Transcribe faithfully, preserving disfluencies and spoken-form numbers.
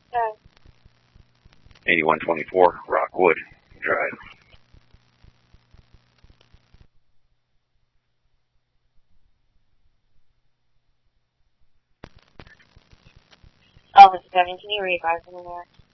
Okay. eighty-one twenty-four Rockwood Drive. Elvis seven, can you read advise me there?